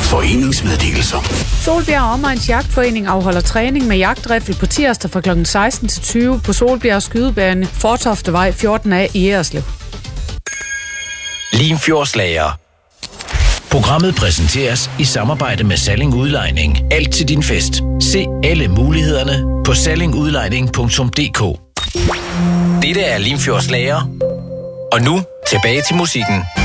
Foreningsmeddelelser. Solbjerg Omegns Jagtforening afholder træning med jagtriffel på tirsdag fra kl. 16 til 20 på Solbjerg Skydebane, Fortoftevej 14A i Ejerslev. Limfjordslager. Programmet præsenteres i samarbejde med Salling Udlejning. Alt til din fest. Se alle mulighederne på sallingudlejning.dk. Dette er Limfjordslager. Og nu tilbage til musikken.